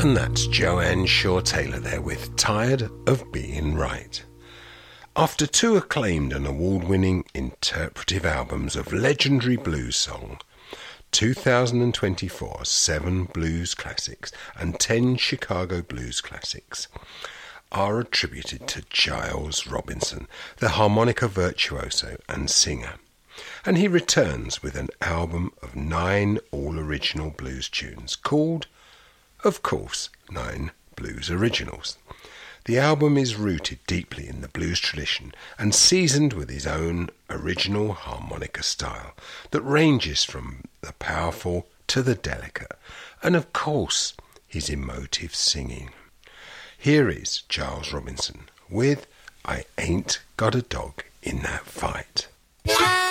And that's Joanne Shaw Taylor there with Tired of Being Right. After two acclaimed and award-winning interpretive albums of legendary blues song, 2024 7 blues classics and 10 Chicago blues classics are attributed to Giles Robinson, the harmonica virtuoso and singer. And he returns with an album of 9 all-original blues tunes called, of course, 9 Blues Originals. The album is rooted deeply in the blues tradition and seasoned with his own original harmonica style that ranges from the powerful to the delicate, and of course his emotive singing. Here is Giles Robinson with I Ain't Got a Dog in That Fight.